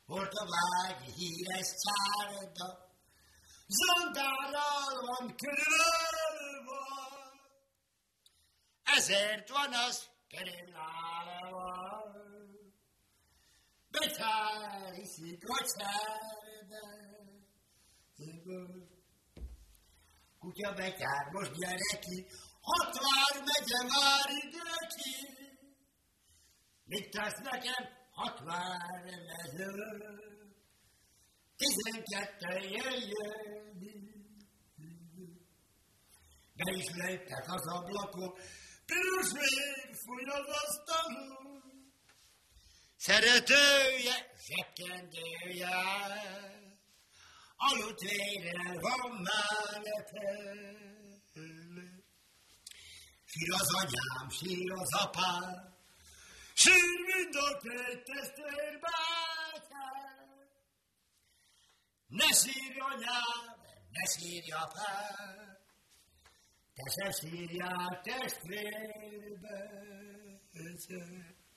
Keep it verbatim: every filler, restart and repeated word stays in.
volt a vágy híres szárda, zondárral van körülve, ezért van az kerülálva, betyár iszik a cserbe. Kutya betyár, most gyere ki, Hatvár megye már idő ki. Mit tesz nekem Hatvár mező? Tizenketten jöjjön. Be is lőttek az ablakon, piros vég fúj az asztalon. Szeretője, zsebkendője, aludt vérrel van mellette. Sír az anyám, sír az apám, sír mind a két testvér bátyám. Ne sírj anyám, ne sírj apám, te se sírjál testvérbe.